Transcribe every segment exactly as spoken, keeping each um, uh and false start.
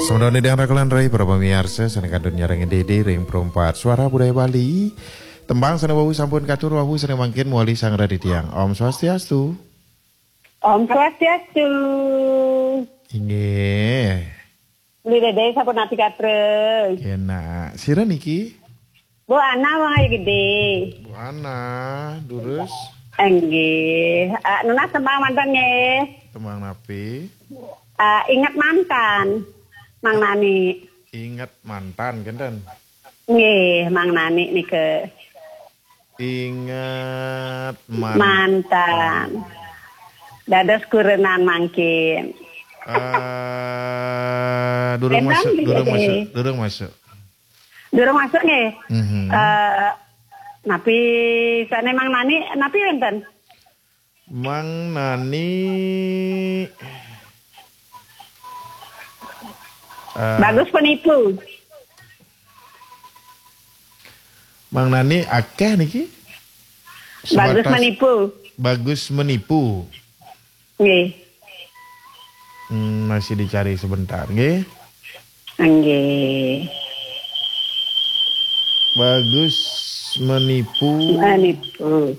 Sementara dengan rakalan rai para pemirsa sana kadun nyarang dede ring perempat suara budaya Bali. Tembang sana wawu sampun katur wawu sana mangkin muali sang raditiang. Om Swastiastu. Om Swastiastu. Inge. Beli dede sampun nanti katre. Kena. Sira niki. Bu Ana wahai gede. Bu Ana, durus. Enggih. Uh, Nuna tembang mantan nge. Tembang napi. Uh, ingat mantan. Mang Nani. Ingat mantan kan? Nggih, Mang Nani nih ke. Ingat man mantan. Dados kurenan mangkin. Uh, durung masuk, durung masuk, durung masuk. Durung masuk nih. Mm-hmm. Uh, napi sana Mang Nani, napi wenten. Mang Nani. Uh, Bagus penipu. Mang Nani akeh niki. Bagus menipu. Bagus menipu. Nggih. Hmm, masih dicari sebentar, nggih. Nggih. Bagus menipu. Menipu.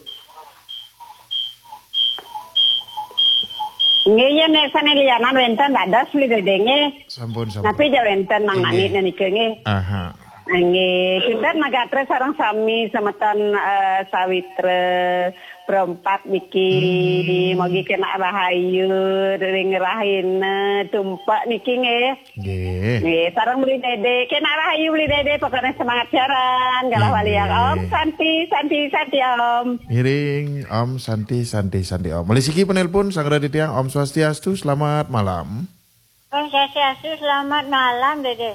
Nggih ya nek sane lianan wenten dados li dedenge. Sampun sampun. Tapi ja wenten Mang Nani niki nggih. Aha. Nggih, kita magatre sareng sami semeton uh, sawitra perempat niki hmm. Mogi kena rahayu ring rahina tumpak niki nggih. Nggih. Nggih, sareng beli dede, kena rahayu beli dede pokoknya semangat siaran. Galah wali yang Om Santi Santi Santi Om. Miring Om Santi Santi Santi Om. Melisiki penelpon sang raditiang Om Swastiastu, selamat malam. Om Swastiastu, selamat malam dede.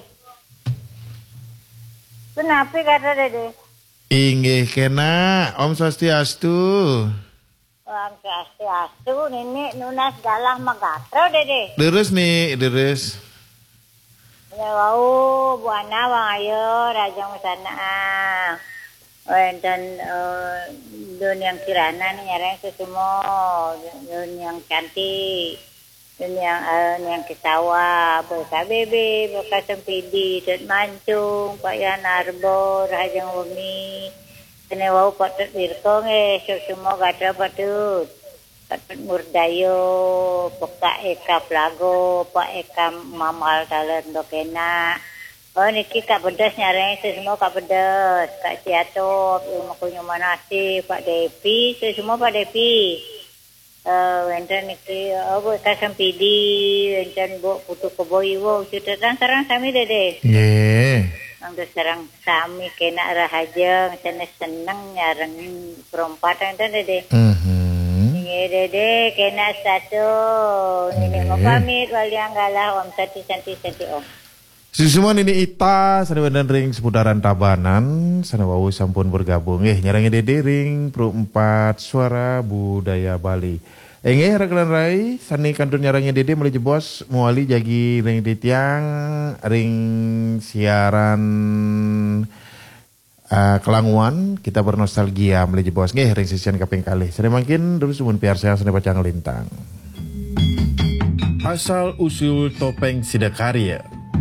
Kenapa kata dede? Inggih kena Om Swastiastu. Om Swastiastu, nenek nunas galah magatro dede. Deres nih, deres. Ya wau, Bu Ana wang ayo rajang sana. Dan uh, don yang kirana nih nyareng semua, don yang cantik. Dan yang uh, yang kesawa, berka bebe, berka sempidi, dan mancung, Pak Yan Arbor, Rajang Wemi, dan wau patut birkong eh, semua gada patut, patut murdayo, Pak Eka Plago, Pak Eka Mamal Talan Dokena, oh niki Kak Pedas nyareng semua Kak Pedas, Kak Siatop, Ilmu Kunyumanasi, Pak Devi, semua Pak Devi. Uh, wenten niki oh kasam pidi wenten bo putu keboi wo cutatan sarang sami dede. Nggih. Anggo sarang sami kena rahajeng cenah seneng nyareng perempat enten dede. Mhm. Nggih dede kena satu. Nini mau pamit wali anggalah Om Santi Santi Santi Om. Semua ini Ita sana dan ring seputaran Tabanan sana wau sampun bergabung eh nyarangi dede ring perempat suara budaya Bali. Engeh rakalan rai sani kantun nyarangi dede meuli bos muali jagi ring titiang ring siaran uh, kelanguan kita bernostalgia meuli bos nggih ring sisian kaping kalih. Sana mangkin terus mun piarsa sana baca ngelintang. Asal usul topeng Sidakarya.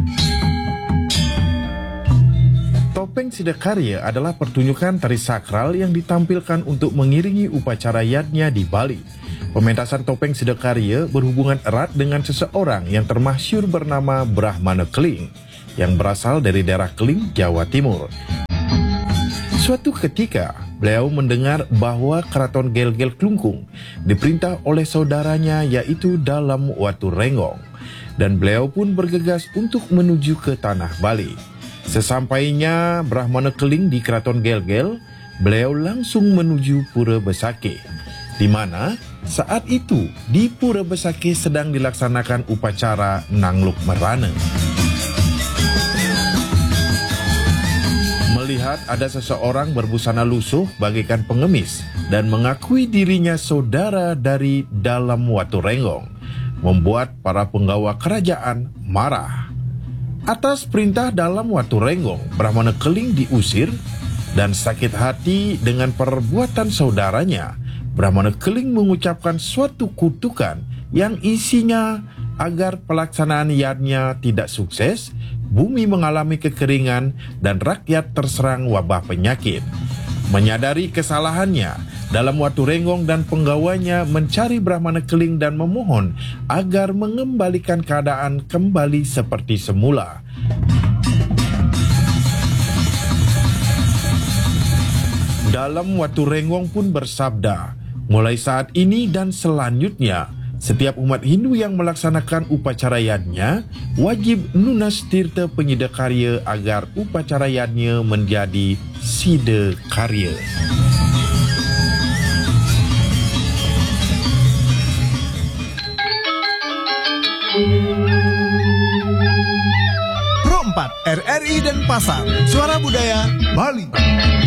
Topeng Sidakarya adalah pertunjukan tari sakral yang ditampilkan untuk mengiringi upacara yadnya di Bali. Pementasan topeng Sidakarya berhubungan erat dengan seseorang yang termasyhur bernama Brahmana Keling, yang berasal dari daerah Keling, Jawa Timur. Suatu ketika, beliau mendengar bahwa Keraton Gel-Gel Klungkung diperintah oleh saudaranya yaitu Dalam Watu Renggong, dan beliau pun bergegas untuk menuju ke tanah Bali. Sesampainya Brahmana Keling di Keraton Gel-Gel, beliau langsung menuju Pura Besakeh, di mana saat itu di Pura Besakeh sedang dilaksanakan upacara Nangluk Merana. Melihat ada seseorang berbusana lusuh bagaikan pengemis dan mengakui dirinya saudara dari Dalam Watu Renggong, membuat para penggawa kerajaan marah. Atas perintah Dalam Watu Renggong, Brahmana Keling diusir dan sakit hati dengan perbuatan saudaranya. Brahmana Keling mengucapkan suatu kutukan yang isinya agar pelaksanaan yadnya tidak sukses, bumi mengalami kekeringan, dan rakyat terserang wabah penyakit. Menyadari kesalahannya, dalam Watu Renggong dan penggawanya mencari Brahmana Keling dan memohon agar mengembalikan keadaan kembali seperti semula. Dalam Watu Renggong pun bersabda, mulai saat ini dan selanjutnya, setiap umat Hindu yang melaksanakan upacara yadnya wajib nunas tirta penyidakarya agar upacara yadnya menjadi sida karya. Pro empat R R I dan Pasar, Suara Budaya Bali.